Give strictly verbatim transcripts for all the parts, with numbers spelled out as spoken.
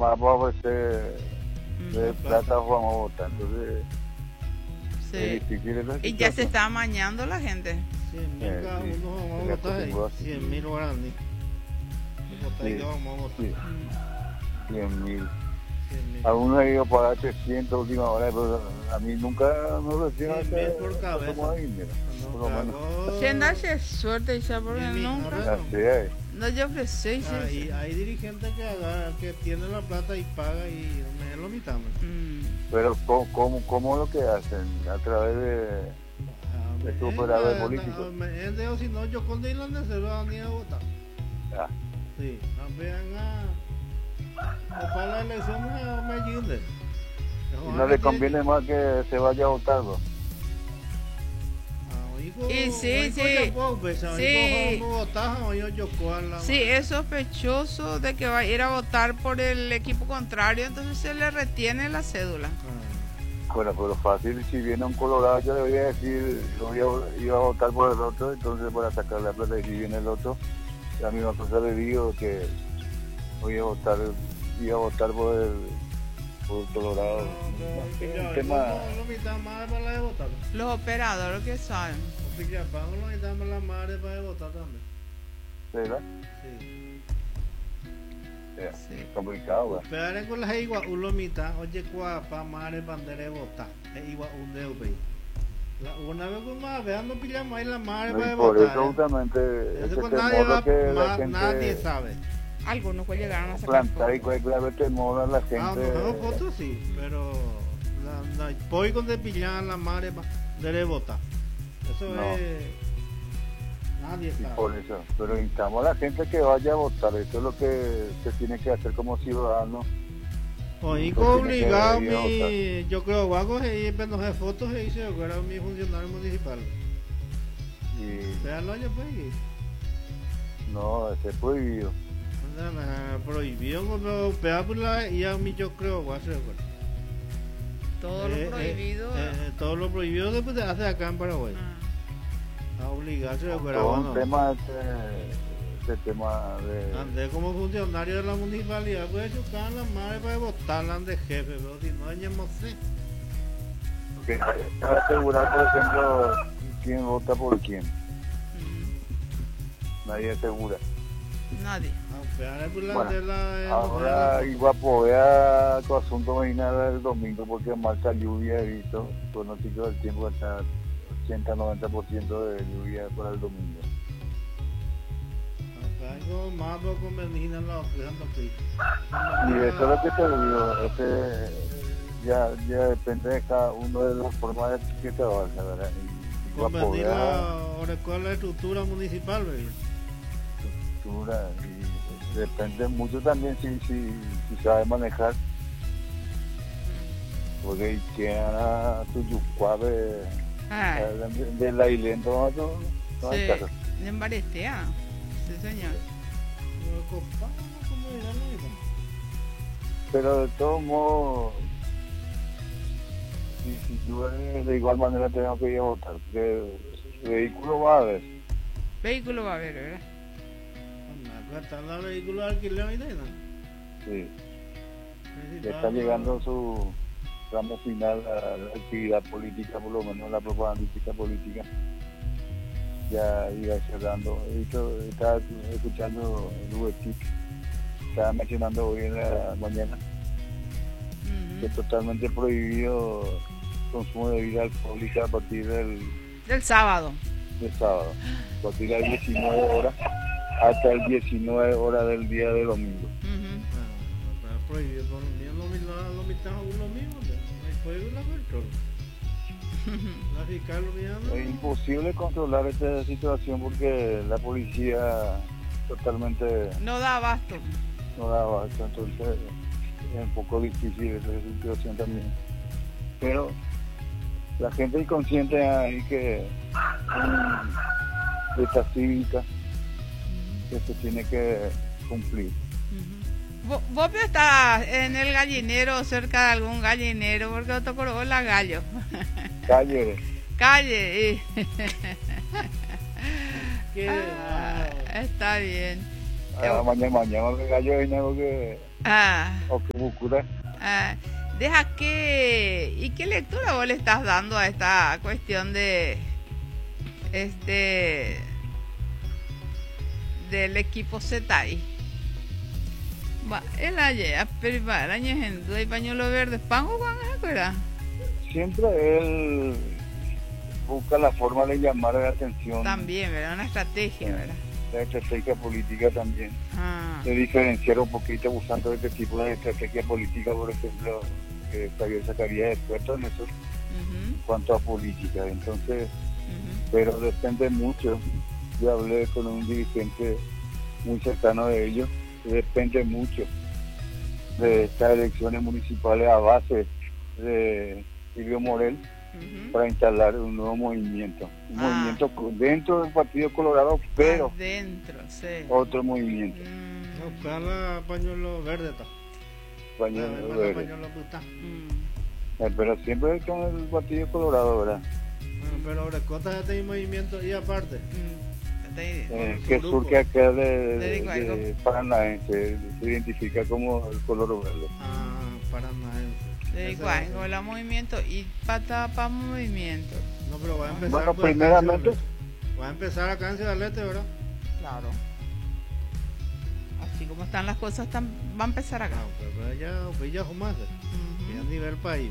más va a ofrecer de plata vamos a votar, entonces Sí. es difícil esa Y ya se situación. está amañando la gente. cien mil Eh, cada sí, uno vamos a ya votar ahí. tengo así. cien mil guaraní. Votar y Sí, que vamos a votar. sí, cien mil. cien mil. Algunos han ido a pagar trescientos última hora, pero a mí nunca me reciben cien mil por cabeza. como ahí, mira, por lo menos. Sin darse suerte, ya porque Ni mi- nunca. ahora- Así es. No, yo ofrecí. Sí, Hay, sí. hay dirigentes que, agarra- que tienen la plata y paga y me lo mitad. Mm. Pero ¿cómo, cómo, cómo lo que hacen? A través de... Es tu operador político. O si no, yo con Dylan se va a venir a votar. Ah, Sí, vean a. O para la elección me, me ayude. y no le conviene más que se vaya a votar, ¿no? Y sí, sí. Sí. Sí, es sospechoso de que va a ir a votar por el equipo contrario, entonces se le retiene la cédula. Bueno, pero fácil, si viene un colorado yo le voy a decir, yo voy a, iba a votar por el otro, entonces para sacar la plata, y si viene el otro, la misma cosa le digo que voy a votar, iba a votar por el, por el colorado. No, es un tema... Los operadores que saben. ¿Verdad? Sí. Yeah. Sí. Complicado, güey. Pero con la igual uno mitad, oye, cuapa, madre, bandera de votar. Es igual un dedo, ve. Una vez con más, vean, no pillamos ahí la madre No, para y por votar. eso justamente Eso ese con nadie va, temor que la más, gente nadie sabe. Algunos pues llegaron a sacar plantar y fotos. cualquier temor a la Ah, no gente. tengo fotos, sí, pero la, la, voy con de pillar la madre de votar. Eso No. es. Nadie Y sabe. por eso, pero instamos a la gente que vaya a votar, eso es lo que se tiene que hacer como ciudadano. Oí Pues con tiene que obligado ir a mi. Yo creo que hago y no sé fotos y dice que era mi funcionario municipal. Y Veanlo ya pues. y- no, es prohibido. Nada, prohibido como pegar por la y a mí yo creo que hacer Todo lo prohibido. eh, eh, todo lo prohibido después se hace acá en Paraguay. Ah. A obligarse a Todo un no. tema este, este tema de... Andé como funcionario de la municipalidad, pues chocar la madre para votarla de jefe, pero si no, ya no sé. que para asegurar, por ejemplo, quién vota por quién. Mm. Nadie asegura. Nadie. Bueno, ahora igual voy a tu asunto mañana el domingo porque marcha lluvia, he visto pronóstico del tiempo hasta ochenta a noventa por ciento de lluvia para el domingo. Y eso es lo que te digo, este, ya, ya depende de cada uno de las formas de que trabaja, ¿verdad? Y igual Convenir poder la, ahora cuál es la estructura municipal, ¿verdad? estructura, y depende mucho también si, si, si sabe manejar, porque queda tu yucuave Ah, de, de la ilento no, no hay sí. caso. En Barestea. Sí, señor. Pero de todos modos, si, si llueve de igual manera tenemos que ir a votar, porque el vehículo va a haber. Vehículo va a haber, ¿verdad? ¿Están los vehículos de alquiler ahí dentro? Sí, ya está llegando su tramo final a la actividad política, por lo menos la propagandística política. Ya iba cerrando. He visto, estaba escuchando el U E T I C, estaba mencionando hoy en la mañana Ujú. que es totalmente prohibido el consumo de bebida alcohólica a partir del, Del sábado. del sábado, a partir de las diecinueve horas hasta el diecinueve horas del día de domingo. Ujú. Está prohibido, por lo mío lo mismo, lo mitad uno mismo, no hay fuego en la control. La fiscal lo mirando. Es imposible controlar esta situación porque la policía totalmente No da abasto. no da abasto, entonces es un poco difícil esa situación también. Pero la gente inconsciente ahí que mm, de esta cívica que se tiene que cumplir. Ujú. Vo- Vos estás en el gallinero, cerca de algún gallinero, porque te acordó la gallo. Calle, Calle. y- Que, Ah, ah, está bien. ah, mañana, mañana me gallo y algo que Ah. O que Bucura. Ah. Deja que... ¿Y qué lectura vos le estás dando a esta cuestión de... Este... del equipo Z I? Va, el ayer, pero va, el año en duda y pañuelo verde, ¿pango van a acuerdas? Siempre él busca la forma de llamar la atención. También, ¿verdad? Una estrategia, ¿verdad? La estrategia política también. Ah. De diferenciar un poquito usando este tipo de estrategia política, por ejemplo, que Javier Zacarías es experto en eso, uh-huh. en cuanto a política. Entonces, uh-huh. pero depende mucho. Yo hablé con un dirigente muy cercano de ellos, depende mucho de estas elecciones municipales a base de Silvio Morel uh-huh. para instalar un nuevo movimiento, un ah. movimiento dentro del Partido Colorado, pero dentro, sí. otro movimiento. Mm. No, la pañuelo verde está. Pañuelo la, verde. Pañuelo mm. eh, pero siempre con el Partido Colorado, ¿verdad? Bueno, pero ahora cosas de este movimiento y aparte. Mm. Eh, que surge acá de, de, de Paranaense, se identifica como el color verde. Ah, Paranaense. De igual, con el movimiento y pata para movimiento. No, pero va a empezar. Bueno, pues primeramente. Va a empezar acá en Ciudad del Este, ¿verdad? Claro. Así como están las cosas, están, va a empezar acá. No, pero ya, pues ya jamás. Uh-huh. A nivel país.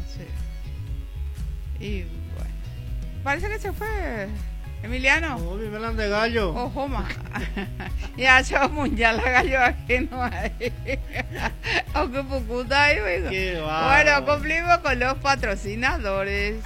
Sí. Y bueno. Parece que se fue. Emiliano. No, mi melán de gallo. Ojo, ma. Ya somos ya la gallo aquí no hay. Aunque pucuta ahí, oiga. Qué bueno, cumplimos con los patrocinadores.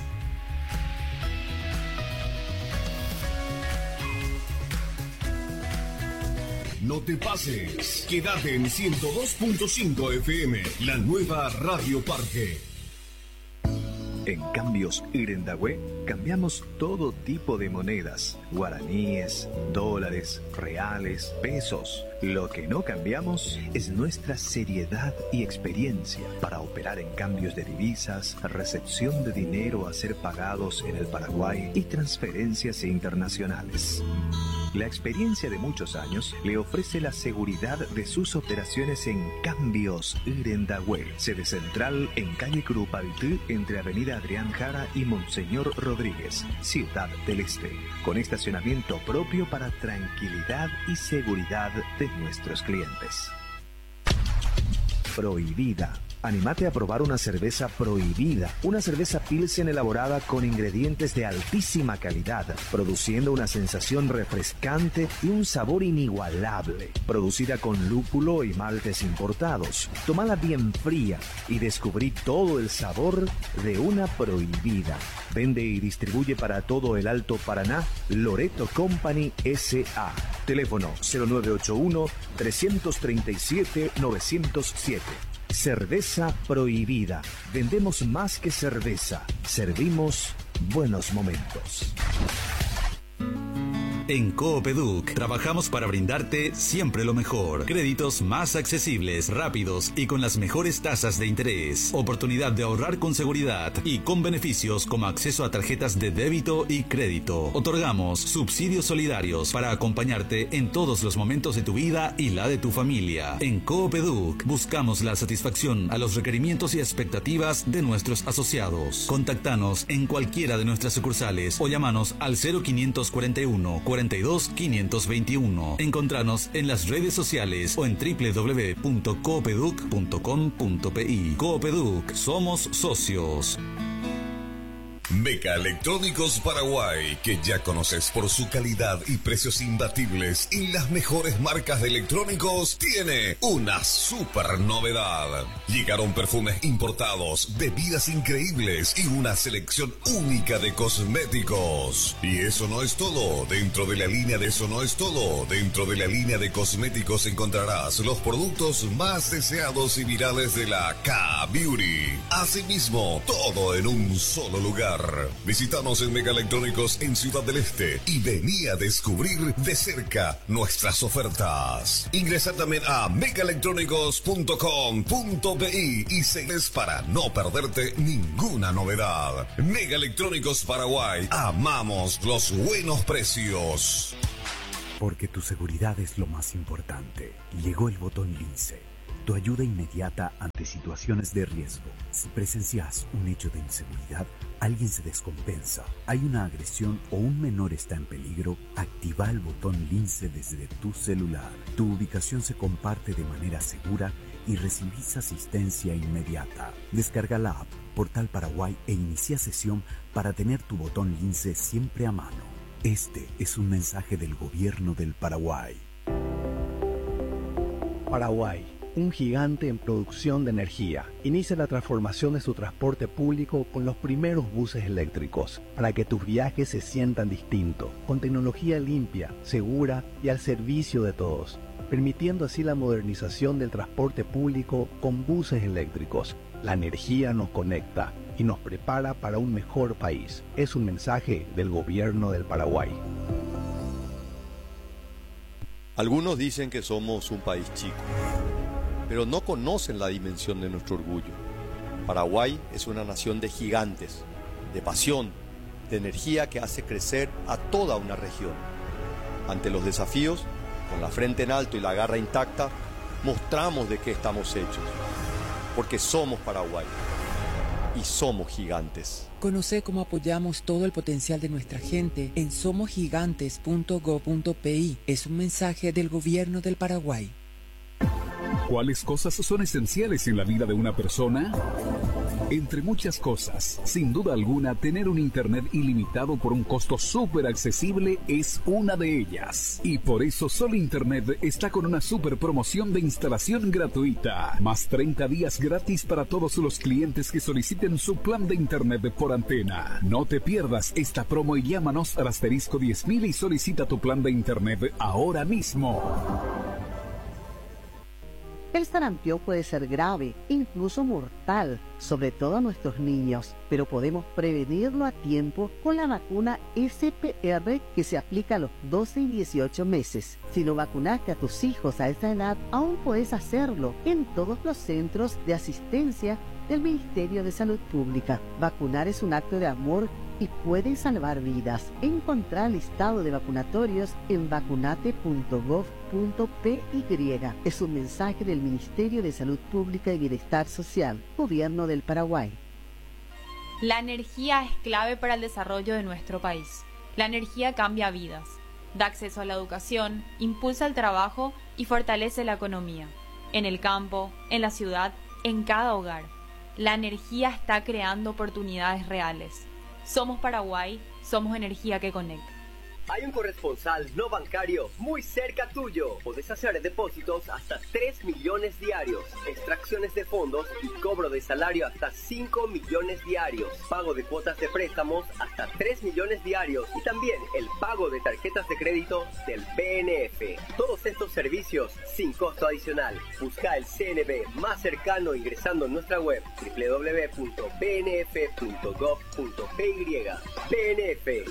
No te pases. Quédate en ciento dos punto cinco F M, la nueva Radio Parque. En Cambios Irendahue cambiamos todo tipo de monedas, guaraníes, dólares, reales, pesos. Lo que no cambiamos es nuestra seriedad y experiencia para operar en cambios de divisas, recepción de dinero a ser pagados en el Paraguay y transferencias internacionales. La experiencia de muchos años le ofrece la seguridad de sus operaciones en Cambios Irendahue, sede central en calle Curupaytí, entre avenida Adrián Jara y Monseñor Rodríguez, Ciudad del Este, con estacionamiento propio para tranquilidad y seguridad de nuestros clientes. Prohibida. Anímate a probar una cerveza Prohibida, una cerveza Pilsen elaborada con ingredientes de altísima calidad, produciendo una sensación refrescante y un sabor inigualable. Producida con lúpulo y maltes importados. Tómala bien fría y descubrí todo el sabor de una Prohibida. Vende y distribuye para todo el Alto Paraná Loreto Company S A. Teléfono cero nueve ocho uno, tres tres siete, nueve cero siete. Cerveza Prohibida. Vendemos más que cerveza. Servimos buenos momentos. En Coopeduc trabajamos para brindarte siempre lo mejor. Créditos más accesibles, rápidos y con las mejores tasas de interés. Oportunidad de ahorrar con seguridad y con beneficios como acceso a tarjetas de débito y crédito. Otorgamos subsidios solidarios para acompañarte en todos los momentos de tu vida y la de tu familia. En Coopeduc buscamos la satisfacción a los requerimientos y expectativas de nuestros asociados. Contactanos en cualquiera de nuestras sucursales o llámanos al cero quinientos cuarenta y uno, cuarenta y dos, quinientos veintiuno. Encontranos en las redes sociales o en doble u doble u doble u punto coopeduc punto com punto pi. Coopeduc, somos socios. Meca Electrónicos Paraguay, que ya conoces por su calidad y precios imbatibles y las mejores marcas de electrónicos, tiene una super novedad. Llegaron perfumes importados, bebidas increíbles y una selección única de cosméticos. Y eso no es todo. Dentro de la línea de eso no es todo. Dentro de la línea de cosméticos encontrarás los productos más deseados y virales de la K-Beauty. Asimismo, todo en un solo lugar. Visítanos en Mega Electrónicos en Ciudad del Este y vení a descubrir de cerca nuestras ofertas. Ingresa también a mega electrónicos punto com punto pi y segues para no perderte ninguna novedad. Mega Electrónicos Paraguay, amamos los buenos precios. Porque tu seguridad es lo más importante. Llegó el botón Lince. tu ayuda inmediata ante situaciones de riesgo. Si presencias un hecho de inseguridad, alguien se descompensa, hay una agresión o un menor está en peligro, activa el botón Lince desde tu celular. Tu ubicación se comparte de manera segura y recibís asistencia inmediata. Descarga la app Portal Paraguay e inicia sesión para tener tu botón Lince siempre a mano. Este es un mensaje del Gobierno del Paraguay. Paraguay, un gigante en producción de energía, inicia la transformación de su transporte público con los primeros buses eléctricos, para que tus viajes se sientan distintos, con tecnología limpia, segura y al servicio de todos, permitiendo así la modernización del transporte público con buses eléctricos. La energía nos conecta y nos prepara para un mejor país. Es un mensaje del Gobierno del Paraguay. Algunos dicen que somos un país chico, pero no conocen la dimensión de nuestro orgullo. Paraguay es una nación de gigantes, de pasión, de energía que hace crecer a toda una región. Ante los desafíos, con la frente en alto y la garra intacta, mostramos de qué estamos hechos, porque somos Paraguay y somos gigantes. Conoce cómo apoyamos todo el potencial de nuestra gente en somos gigantes punto gob punto pi. Es un mensaje del Gobierno del Paraguay. ¿Cuáles cosas son esenciales en la vida de una persona? Entre muchas cosas, sin duda alguna, tener un internet ilimitado por un costo súper accesible es una de ellas. Y por eso Sol Internet está con una súper promoción de instalación gratuita. Más treinta días gratis para todos los clientes que soliciten su plan de internet por antena. No te pierdas esta promo y llámanos al asterisco diez mil y solicita tu plan de internet ahora mismo. El sarampión puede ser grave, incluso mortal, sobre todo a nuestros niños, pero podemos prevenirlo a tiempo con la vacuna S P R que se aplica a los doce y dieciocho meses. Si no vacunaste a tus hijos a esa edad, aún puedes hacerlo en todos los centros de asistencia del Ministerio de Salud Pública. Vacunar es un acto de amor y puede salvar vidas. Encontrar el listado de vacunatorios en vacunate punto gob punto pi. Es un mensaje del Ministerio de Salud Pública y Bienestar Social, Gobierno del Paraguay. La energía es clave para el desarrollo de nuestro país. La energía cambia vidas, da acceso a la educación, impulsa el trabajo y fortalece la economía. En el campo, en la ciudad, en cada hogar. La energía está creando oportunidades reales. Somos Paraguay, somos energía que conecta. Hay un corresponsal no bancario muy cerca tuyo. Podés hacer depósitos hasta tres millones diarios, extracciones de fondos y cobro de salario hasta cinco millones diarios, pago de cuotas de préstamos hasta tres millones diarios y también el pago de tarjetas de crédito del B N F. Todos estos servicios sin costo adicional. Busca el C N B más cercano ingresando en nuestra web doble u doble u doble u punto b n f punto gob punto pi. B N F.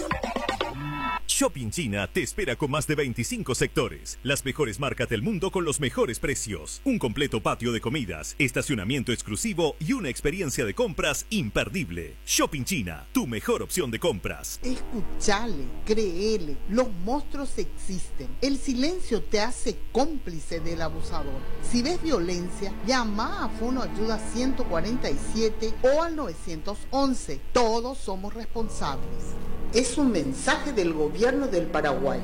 Shopping China te espera con más de veinticinco sectores, las mejores marcas del mundo con los mejores precios, un completo patio de comidas, estacionamiento exclusivo y una experiencia de compras imperdible. Shopping China, tu mejor opción de compras. Escuchale, créele, los monstruos existen. El silencio te hace cómplice del abusador. Si ves violencia, llama a Fono Ayuda ciento cuarenta y siete o al nueve once. Todos somos responsables. Es un mensaje del Gobierno del Paraguay.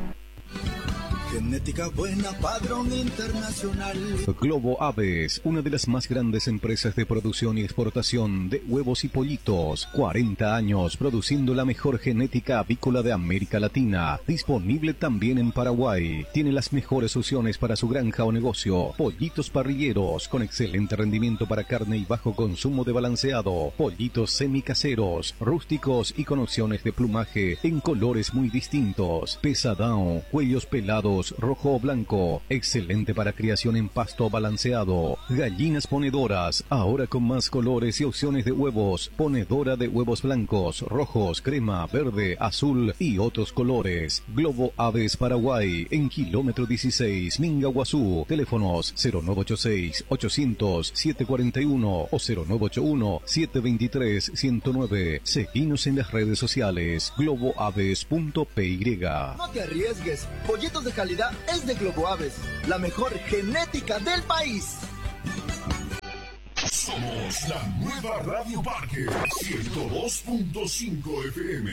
Genética buena, padrón internacional. Globo Aves, una de las más grandes empresas de producción y exportación de huevos y pollitos. cuarenta años produciendo la mejor genética avícola de América Latina. Disponible también en Paraguay. Tiene las mejores opciones para su granja o negocio. Pollitos parrilleros con excelente rendimiento para carne y bajo consumo de balanceado. Pollitos semicaseros, rústicos y con opciones de plumaje en colores muy distintos. Pesadão, cuellos pelados, rojo o blanco, excelente para criación en pasto balanceado. Gallinas ponedoras, ahora con más colores y opciones de huevos. Ponedora de huevos blancos, rojos, crema, verde, azul y otros colores. Globo Aves Paraguay, en kilómetro dieciséis, Mingaguazú. Teléfonos cero nueve ocho seis, ochocientos, setecientos cuarenta y uno o cero nueve ocho uno, setecientos veintitrés, ciento nueve. Seguinos en las redes sociales globo aves punto p y. No te arriesgues, pollitos de calidad calidad es de Globo Aves, la mejor genética del país. Somos la nueva Radio Parque ciento dos punto cinco F M.